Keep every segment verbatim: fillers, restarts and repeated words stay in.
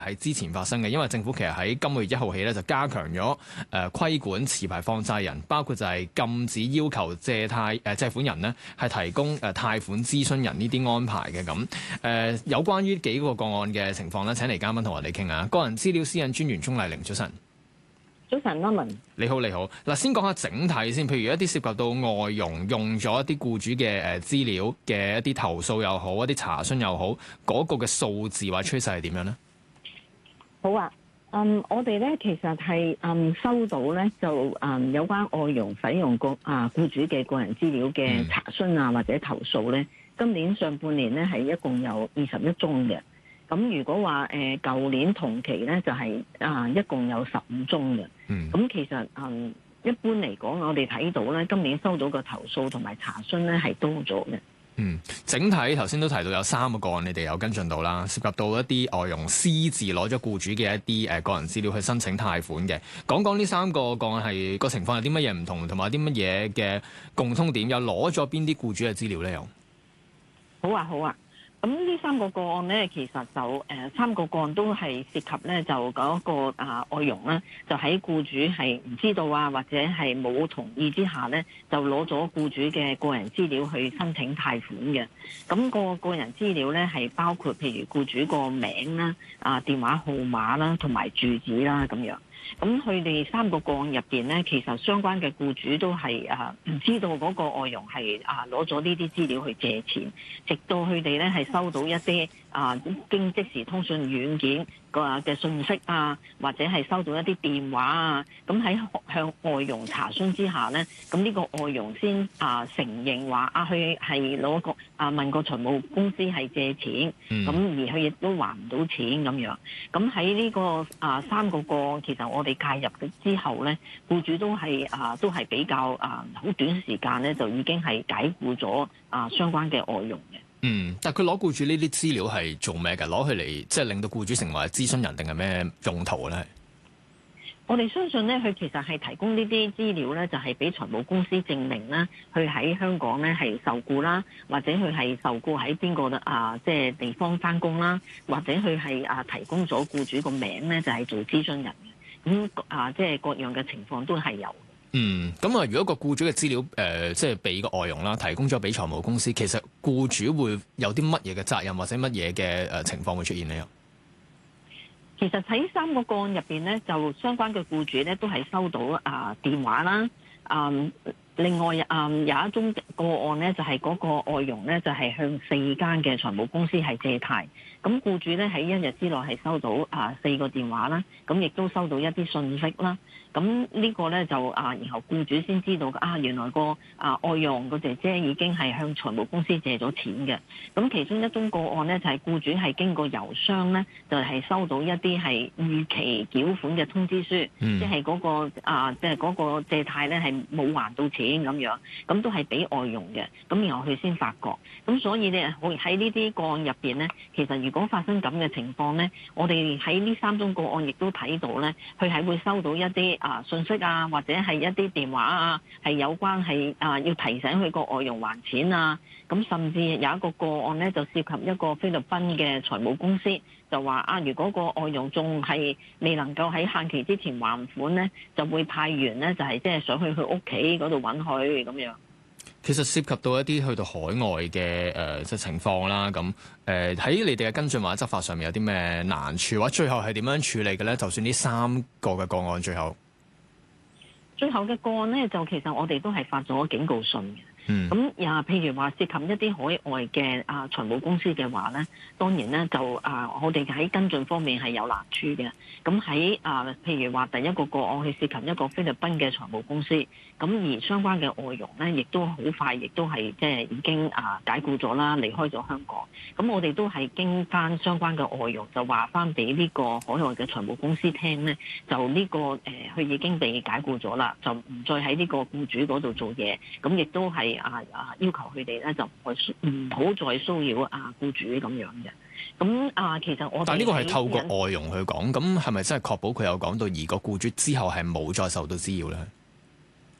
係之前發生嘅，因為政府其實喺今個月一號起咧就加強咗誒規管持牌放債人，包括就係禁止要求借貸誒借款人呢係提供誒貸款諮詢人呢啲安排嘅咁。誒、呃、有關於幾個個案嘅情況呢，請嚟嘉賓同我哋傾下。個人資料私隱專員鍾麗玲，早晨。 早晨，阿文。你好， 你好。嗱，先講下整體先，譬如一啲涉及到外傭用咗一啲僱主嘅誒資料嘅一啲投訴又好，一啲查詢又好，嗰、那個嘅數字或趨勢係點樣呢？ 好啊，嗯，我哋咧其實係嗯收到咧就嗯有關外傭使用個啊僱主嘅個人資料嘅查詢啊或者投訴咧，今年上半年咧係一共有二十一宗嘅。咁如果話誒舊年同期咧就係、是、啊一共有十五宗嘅。嗯。咁其實嗯一般嚟講，我哋睇到咧今年收到嘅投訴同埋查詢咧係多咗嘅。 嗯，整體頭先都提到有三個個案，你哋有跟進到啦，涉及到一啲外傭私自攞咗僱主嘅一啲誒個人資料去申請貸款嘅。講講呢三個個案係個情況有啲乜嘢唔同，同埋有啲乜嘢嘅共通點，又攞咗邊啲僱主嘅資料咧？又好啊，好啊。咁呢三個個案咧，其實就誒、呃、三個個案都係涉及咧，就嗰、那個啊外傭咧，就喺僱主係唔知道啊，或者係冇同意之下咧，就攞咗僱主嘅個人資料去申請貸款嘅。咁、那個個人資料咧係包括譬如僱主個名啦、啊電話號碼啦、同埋住址啦咁樣。咁佢哋三個個案入邊咧，其實相關嘅僱主都係啊唔知道嗰個外傭係啊攞咗呢啲資料去借錢，直到佢哋咧係收到一啲啊經即時通訊軟件個嘅信息啊，或者係收到一啲電話啊，咁喺向外傭查詢之下咧，咁呢個外傭先啊承認話啊佢係攞個啊問個財務公司係借錢，咁、嗯、而佢亦都還唔到錢咁樣。咁喺呢個啊三個個案，其實我哋介入嘅之後咧，僱主都係啊都係比較啊好短時間咧就已經係解僱咗啊相關嘅外傭嘅。 嗯，但係佢攞僱主呢啲資料係做咩嘅？攞佢嚟即係令到僱主成為諮詢人定係咩用途咧？ 我哋相信咧，佢其實係提供呢啲資料咧，就係俾財務公司證明啦，佢喺香港咧係受僱啦，或者佢係受僱喺邊個啊即係地方返工啦，或者佢係啊提供咗僱主個名咧，就係做諮詢人嘅。咁啊，即係各樣嘅情況都係有。 嗯，咁啊，如果個僱主嘅資料誒、呃，即係俾個外傭啦，提供咗俾財務公司，其實僱主會有啲乜嘢嘅責任或者乜嘢嘅誒情況會出現呢？ 其實喺三個個案入邊咧，就相關嘅僱主咧都係收到啊電話啦，嗯。另外，嗯，有一宗個案咧，就係嗰個外傭咧，就係向四間嘅財務公司係借貸。咁僱主咧喺一日之內係收到啊四個電話啦，咁亦都收到一啲信息啦。咁呢個咧就啊，然後僱主先知道啊，原來個啊外傭個姐姐已經係向財務公司借咗錢嘅。咁其中一宗個案咧，就係僱主係經過郵箱咧，就係收到一啲係逾期繳款嘅通知書，嗯、即係嗰個啊，即係嗰個借貸咧係冇還到錢。咁樣，咁都係俾外傭嘅，咁然後佢先發覺，咁所以咧，我喺呢啲個案入邊咧，其實如果發生咁嘅情況咧，我哋喺呢三宗個案亦都睇到咧，佢係會收到一啲啊信息啊，或者係一啲電話啊，係有關係啊要提醒佢個外傭還錢啊，咁甚至有一個個案咧，就涉及一個菲律賓嘅財務公司。就話啊，如果個外傭仲係未能夠喺限期之前還款咧，就會派員咧，就係即係想去佢屋企嗰度揾佢咁樣。 其實涉及到一啲去到海外嘅誒即係情況啦，咁誒喺你哋嘅跟進或者執法上面有啲咩難處，或者最後係點樣處理嘅咧？就算呢三個嘅個案最後， 最後嘅個案咧，就其實我哋都係發咗警告信嘅。 嗯， 咁又譬如話涉及一啲海外嘅啊財務公司嘅話咧，當然咧就啊我哋喺跟進方面係有難處嘅。咁喺啊譬如話第一個個案係涉及一個菲律賓嘅財務公司，咁而相關嘅外傭咧，亦都好快，亦都係即係已經啊解僱咗啦，離開咗香港。咁我哋都係經翻相關嘅外傭就話翻俾呢個海外嘅財務公司聽咧，就呢、這個誒佢、呃、已經被解僱咗啦，就唔再喺呢個僱主嗰度做嘢。咁亦都係。啊啊！要求佢哋咧就唔好再騷擾啊僱主咁樣嘅。咁啊，其實我但係呢個係透過外傭去講，咁係咪真係確保佢有講到，而個僱主之後係冇再受到滋擾咧？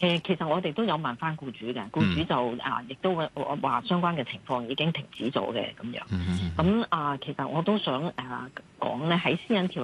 誒，其實我哋都有問翻僱主嘅，僱主就啊，亦都話相關嘅情況已經停止咗嘅咁樣。咁啊，其實我都想誒講咧，喺私隱條